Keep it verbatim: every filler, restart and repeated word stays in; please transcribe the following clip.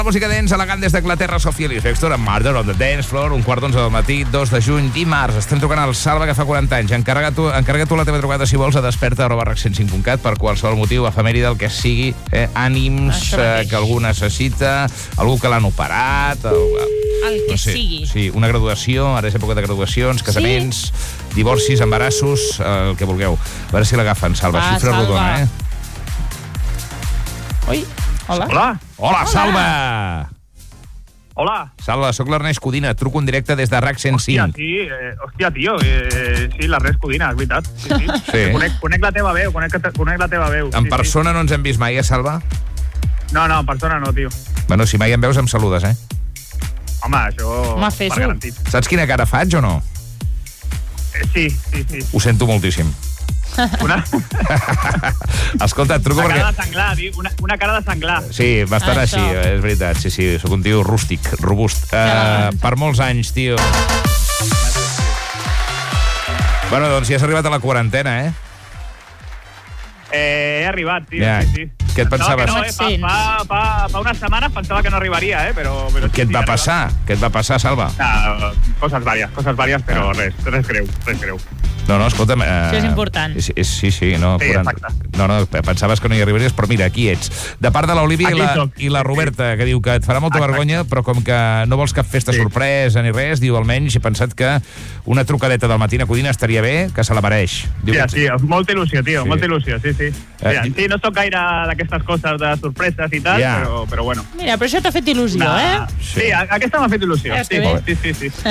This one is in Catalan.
La música dance elegant des d'Anglaterra, Sofia Ellis Bextor, amb Murder on the Dance Floor, un quart d'onze del matí, dos de juny, dimarts. Estem trucant al Salva, que fa quaranta anys. Encarrega tu, encarrega tu la teva trucada, si vols, a desperta arroba rac cent cinc punt cat per qualsevol motiu, efemèride, el que sigui, eh, ànims, eh, que algú necessita, algú que l'han operat... El, el que no sé, sigui. Sí, una graduació, ara és època de graduacions, casaments, sí? Divorcis, embarassos, eh, el que vulgueu. A veure si l'agafen, Salva. Va, Xifra Salva. rodona, eh? Ui, hola. Hola. Hola, Salva! Hola. Salva, sóc l'Ernest Codina, truco en directe des de RAC cent cinc. Hòstia, sí, eh, hòstia, tio, eh, sí, l'Ernest Codina, és veritat. Sí, sí. Sí. Conec, conec la teva veu, conec, conec la teva veu. En sí, persona no ens hem vist mai, eh, Salva? Sí. No, no, en persona no, tio. Bueno, si mai em veus, em saludes, eh? Home, això... Home, fes-ho. per garantit. Saps quina cara faig o no? Eh, sí, sí, sí. Ho sento moltíssim. Una, Escolta, et truco una cara perquè... de senglar, tio, una, una cara de senglar. Sí, bastant Això. així, és veritat. Sí, sí, sóc un tio rústic, robust. Uh, per molts anys, tio. Bueno, doncs ja has arribat a la quarantena, eh? Eh, he arribat, tio, Ja. sí, sí. Què et pensaves? No, eh? fa, fa, fa, fa unes setmanes pensava que no arribaria, eh? Però, però Què et va passar? Què et va passar, Salva? Ah, coses vàries, coses vàries, però res, res greu, res greu. No, no, escolta'm... Eh, Això és important. Sí, sí, sí no, Sí, quaranta. exacte. No, no, pensaves que no hi arribaries, però mira, aquí ets. De part de l'Olivia i, Aquí la, soc. i la Roberta, que diu que et farà molta Exacte. vergonya, però com que no vols cap festa Sí. sorpresa ni res, diu almenys he pensat que una trucadeta del matí a Codina estaria bé, que se la mereix. Diu Ja, que- sí, molta il·lusió, tio, Sí. molta il·lusió, sí, sí. Eh, Ja, di- sí, no sóc gaire d'aquestes coses de sorpreses i tal, Ja. però, però bueno. Mira, però això t'ha fet il·lusió, Una- eh? Sí, a- aquesta m'ha fet il·lusió. Ja Sí, està bé. sí, sí, sí.